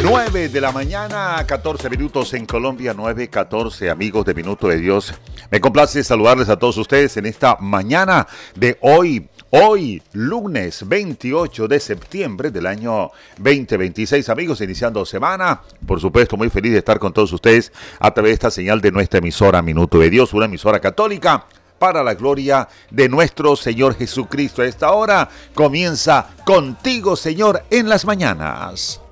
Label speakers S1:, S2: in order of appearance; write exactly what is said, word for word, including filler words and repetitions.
S1: nueve de la mañana, catorce minutos en Colombia, nueve catorce, amigos de Minuto de Dios. Me complace saludarles a todos ustedes en esta mañana de hoy, hoy, lunes veintiocho de septiembre del año veinte veintiséis. Amigos, iniciando semana, por supuesto, muy feliz de estar con todos ustedes a través de esta señal de nuestra emisora Minuto de Dios, una emisora católica para la gloria de nuestro Señor Jesucristo. A esta hora comienza Contigo, Señor, en las mañanas.